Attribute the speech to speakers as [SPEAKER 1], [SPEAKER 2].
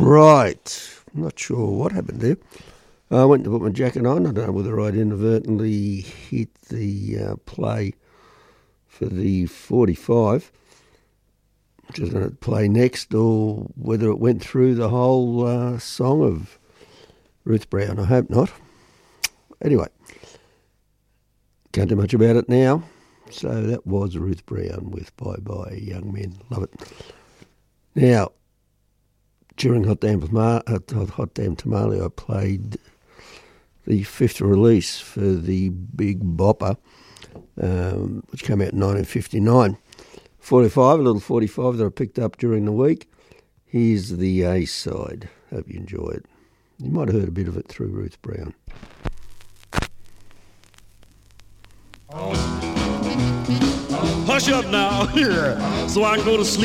[SPEAKER 1] Right. I'm not sure what happened there. I went to put my jacket on. I don't know whether I'd inadvertently hit the play for the 45, which is going to play next, or whether it went through the whole song of Ruth Brown. I hope not. Anyway, can't do much about it now. So that was Ruth Brown with Bye Bye Young Men. Love it. Now, during Hot Damn Tamale, I played the fifth release for the Big Bopper, which came out in 1959. 45, a little 45 that I picked up during the week. Here's the A-side. Hope you enjoy it. You might have heard a bit of it through Ruth Brown.
[SPEAKER 2] Hush up now, so I can go to sleep.